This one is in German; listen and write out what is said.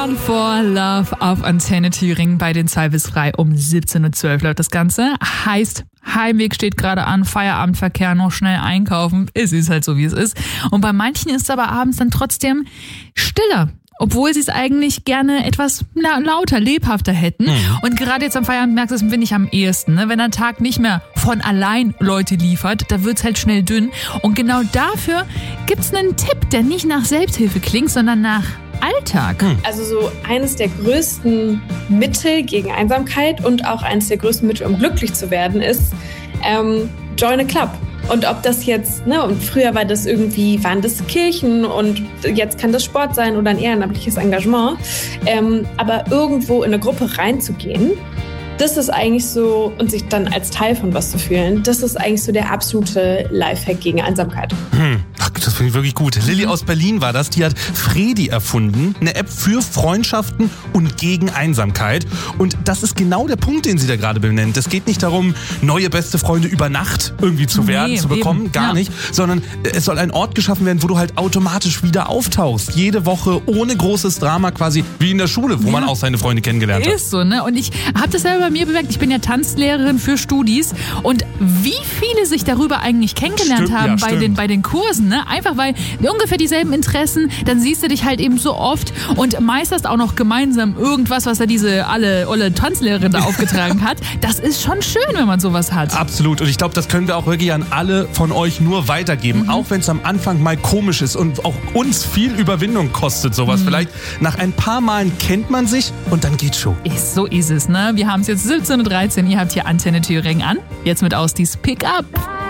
For Love auf Antenne Thüringen bei den 2 bis 3 um 17.12 Uhr läuft das Ganze. Heißt, Heimweg steht gerade an, Feierabendverkehr, noch schnell einkaufen. Es ist halt so, wie es ist. Und bei manchen ist es aber abends dann trotzdem stiller. Obwohl sie es eigentlich gerne etwas lauter, lebhafter hätten. Und gerade jetzt am Feierabend merkst du es, finde ich, am ehesten. Ne? Wenn der Tag nicht mehr von allein Leute liefert, da wird's halt schnell dünn. Und genau dafür gibt's einen Tipp, der nicht nach Selbsthilfe klingt, sondern nach Alltag. Also so eines der größten Mittel gegen Einsamkeit und auch eines der größten Mittel, um glücklich zu werden, ist join a club. Und ob das jetzt, und früher waren das Kirchen und jetzt kann das Sport sein oder ein ehrenamtliches Engagement, aber irgendwo in eine Gruppe reinzugehen, das ist eigentlich so, und sich dann als Teil von was zu fühlen, das ist eigentlich so der absolute Lifehack gegen Einsamkeit. Ach, das finde ich wirklich gut. Lilly aus Berlin war das, die hat Fredi erfunden, eine App für Freundschaften und gegen Einsamkeit. Und das ist genau der Punkt, den sie da gerade benennt. Es geht nicht darum, neue beste Freunde über Nacht irgendwie zu werden, zu bekommen, eben. Gar nicht, sondern es soll ein Ort geschaffen werden, wo du halt automatisch wieder auftauchst. Jede Woche ohne großes Drama, quasi wie in der Schule, wo man auch seine Freunde kennengelernt hat. Ist so, ne? Und ich habe das selber bei mir bemerkt. Ich bin ja Tanzlehrerin für Studis und wie viele sich darüber eigentlich kennengelernt haben bei den Kursen, ne? Einfach weil ungefähr dieselben Interessen, dann siehst du dich halt eben so oft und meisterst auch noch gemeinsam irgendwas, was da diese olle Tanzlehrerin da aufgetragen hat. Das ist schon schön, wenn man sowas hat. Absolut. Und ich glaube, das können wir auch wirklich an alle von euch nur weitergeben. Auch wenn es am Anfang mal komisch ist und auch uns viel Überwindung kostet, sowas. Vielleicht nach ein paar Malen kennt man sich und dann geht's schon. So ist es, ne? Wir haben es jetzt 17.13 Uhr. Ihr habt hier Antenne Thüringen an. Jetzt mit Austis Pick Up.